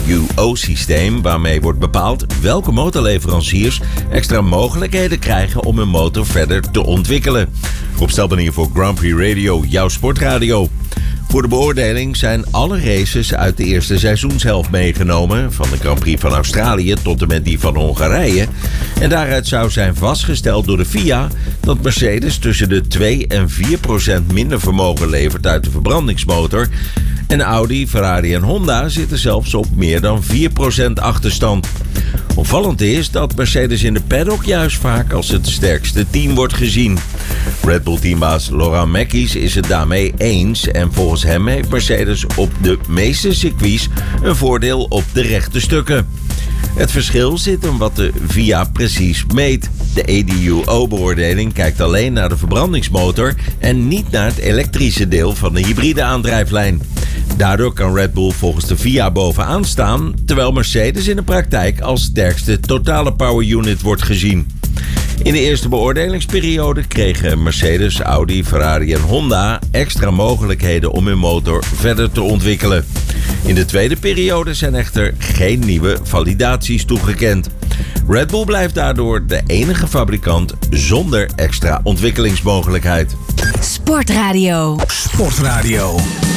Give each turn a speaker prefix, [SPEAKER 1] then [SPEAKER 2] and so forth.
[SPEAKER 1] ADUO-systeem, waarmee wordt bepaald welke motorleveranciers extra mogelijkheden krijgen om hun motor verder te ontwikkelen. Rob Stelman hier voor Grand Prix Radio, jouw sportradio. Voor de beoordeling zijn alle races uit de eerste seizoenshelft meegenomen, van de Grand Prix van Australië tot en met die van Hongarije. En daaruit zou zijn vastgesteld door de FIA dat Mercedes tussen de 2 en 4% minder vermogen levert uit de verbrandingsmotor. En Audi, Ferrari en Honda zitten zelfs op meer dan 4% achterstand. Opvallend is dat Mercedes in de paddock juist vaak als het sterkste team wordt gezien. Red Bull-teambaas Laurent Mekies is het daarmee eens en volgens hem heeft Mercedes op de meeste circuits een voordeel op de rechte stukken. Het verschil zit in wat de FIA precies meet. De ADUO-beoordeling kijkt alleen naar de verbrandingsmotor en niet naar het elektrische deel van de hybride aandrijflijn. Daardoor kan Red Bull volgens de FIA bovenaan staan, terwijl Mercedes in de praktijk als sterkste totale power unit wordt gezien. In de eerste beoordelingsperiode kregen Mercedes, Audi, Ferrari en Honda extra mogelijkheden om hun motor verder te ontwikkelen. In de tweede periode zijn echter geen nieuwe validaties toegekend. Red Bull blijft daardoor de enige fabrikant zonder extra ontwikkelingsmogelijkheid.
[SPEAKER 2] Sportradio.